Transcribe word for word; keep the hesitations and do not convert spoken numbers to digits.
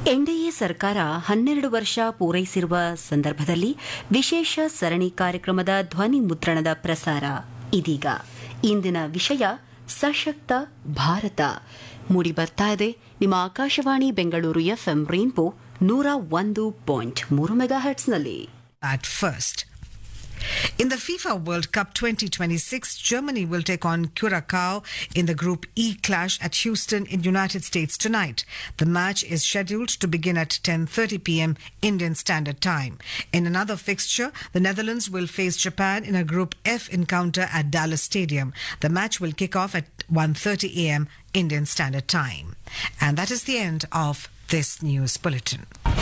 NDA ಸರ್ಕಾರ ಹನ್ನೆರಡು ವರ್ಷ ಪೂರೈಸಿರುವ ಸಂದರ್ಭದಲ್ಲಿ ವಿಶೇಷ ಸರಣಿ ಕಾರ್ಯಕ್ರಮದ ಧ್ವನಿ ಮುದ್ರಣದ ಪ್ರಸಾರ ಇದೀಗ. ಇಂದಿನ ವಿಷಯ ಸಶಕ್ತ ಭಾರತ. ಮೂಡಿ ಬರ್ತಾ ಇದೆ ನಿಮ್ಮ ಆಕಾಶವಾಣಿ ಬೆಂಗಳೂರು ಎಫ್ಎಂ ರೇನ್ಬೋ ನೂರ ಒಂದು ಪಾಯಿಂಟ್ ಮೂರು mega ಹರ್ಟ್ಸ್ನಲ್ಲಿ. At first. In the FIFA World Cup twenty twenty-six, Germany will take on Curacao in the Group E clash at Houston in United States tonight. The match is scheduled to begin at ten thirty p.m. Indian Standard Time. In another fixture, the Netherlands will face Japan in a Group F encounter at Dallas Stadium. The match will kick off at one thirty a.m. Indian Standard Time. And that is the end of this news bulletin.